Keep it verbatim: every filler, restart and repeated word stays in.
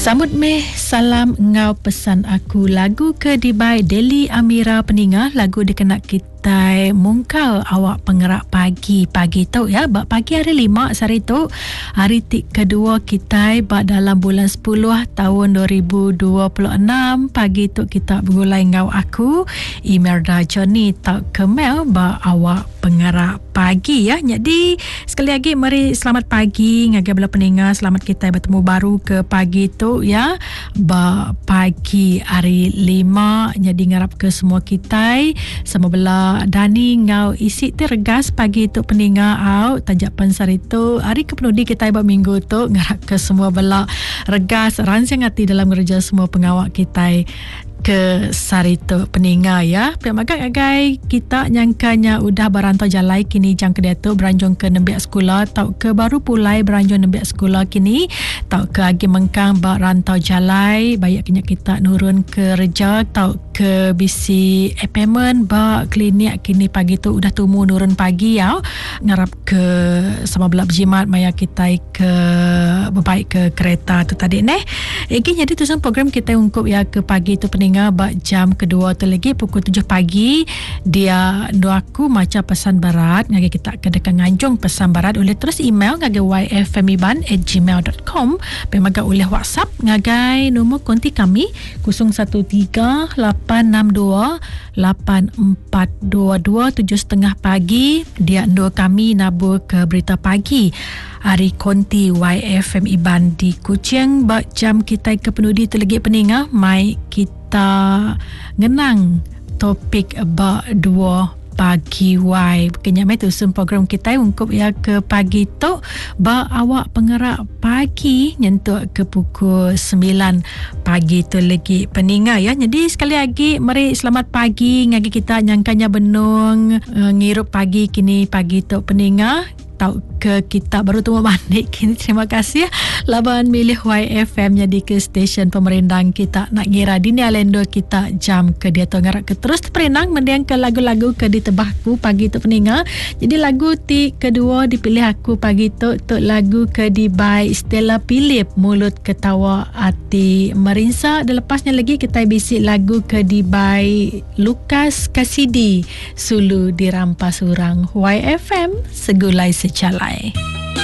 Sambut meh, salam ngau pesan aku. Lagu ke Dibai Deli Amira Peningah. Lagu dikenak kita mungkal awak pengerak pagi. Pagi tu ya, bak pagi hari lima sehari tu. Hari tik kedua kita bak dalam bulan sepuluh tahun dua ribu dua puluh enam. Pagi tu kita bergulai ngau aku Imelda Johnny tak kemel bak awak pengerak pagi ya. Jadi sekali lagi mari selamat pagi ngagai bela peningah. Selamat kita bertemu baru ke pagi tu ya, ba pagi hari lima. Jadi ngarap ke semua kita sama bela Dani ngau isi tergas pagi tu peningah au tajapan sari tu hari kepenudi kita ba minggu tu ngarap ke semua bela regas rancang hati dalam kerja semua pengawak kita ke sari tu peningah ya. Pihak magang agai kita nyangkanya udah berantau jalai kini jang ke dia tu beranjung ke nembiak sekolah tau ke baru pulai beranjung nembiak sekolah kini tau ke agi mengkang berantau jalai banyak kenyak kita nurun ke reja tau ke bisi appointment ba klinik kini pagi tu udah tumu nurun pagi ya. Ngarap ke sama belak berjimat maya kita ke berbaik ke kereta tu tadi neh. Lagi jadi tu program kita ungkup ya ke pagi tu peningah bak jam kedua tu lagi pukul tujuh pagi dia doaku macam pesan barat ngagi kita ke dekat nganjung pesan barat boleh terus email ngagi y f m iban at gmail dot com pemaga oleh WhatsApp ngagai nombor konti kami kosong satu tiga lapan enam dua lapan empat dua dua tujuh setengah pagi dia ndo kami nabur ke berita pagi hari konti Y F M Iban di Kuching bak jam kita ke penudi tu lagi peningah mai kita ngenang topik bak dua pagi Y kenya mai tu sun program kita ungkup ya ke pagi tu ba awak pengerak pagi nyentuh ke pukul sembilan pagi tu lagi peningah ya. Jadi sekali lagi mari selamat pagi ngagi kita nyangkanya benung uh, ngirup pagi kini pagi tu peningah tau ke kita baru temu balik kini. Terima kasih laban milih Y F M jadi ke stesen pemerintah kita nak ngira dini alendo kita jam ke dia tu ngarak ke terus perenang mendiang ke lagu-lagu ke ditebahku pagi tu peningah. Jadi lagu ti kedua dipilih aku pagi tu tu lagu ke Dibai Stella Philip Mulut Ketawa Hati Merinsa. Dan lepasnya lagi kita bisik lagu ke Dibai Lukas Kasidi Sulu Dirampas Urang. Y F M segulai secalai.